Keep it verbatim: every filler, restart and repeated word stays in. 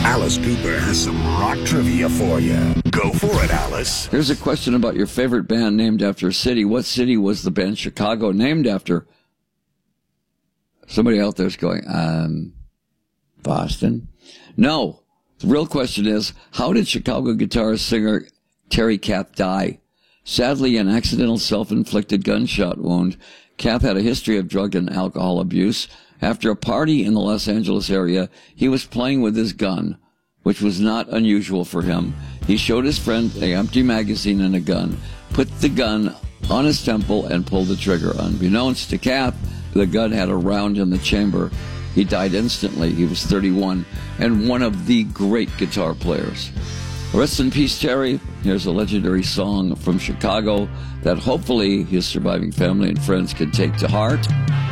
Alice Cooper has some rock trivia for you. Go for it, Alice. Here's a question about your favorite band named after a city. What city was the band Chicago named after? Somebody out there's going, um, Boston? No. The real question is, how did Chicago guitarist singer Terry Kath die? Sadly, an accidental self-inflicted gunshot wound. Kath had a history of drug and alcohol abuse. After a party in the Los Angeles area, he was playing with his gun, which was not unusual for him. He showed his friend an empty magazine and a gun, put the gun on his temple, and pulled the trigger. Unbeknownst to Kath, the gun had a round in the chamber. He died instantly. He was thirty-one and one of the great guitar players. Rest in peace, Terry. Here's a legendary song from Chicago that hopefully his surviving family and friends can take to heart.